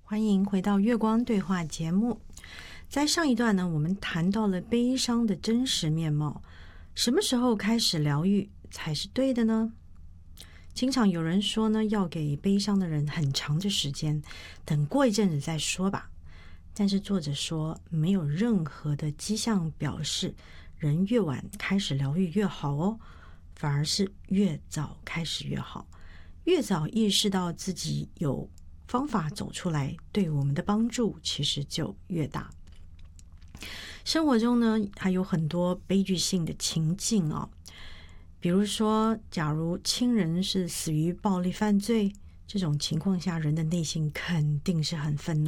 欢迎回到月光对话节目。在上一段呢，我们谈到了悲伤的真实面貌。什么时候开始疗愈才是对的呢？经常有人说呢，要给悲伤的人很长的时间，等过一阵子再说吧。但是作者说，没有任何的迹象表示人越晚开始疗愈越好哦，反而是越早开始越好。越早意识到自己有方法走出来，对我们的帮助其实就越大。生活中呢，还有很多悲剧性的情境哦，比如说，假如亲人是死于暴力犯罪，这种情况下，人的内心肯定是很愤怒。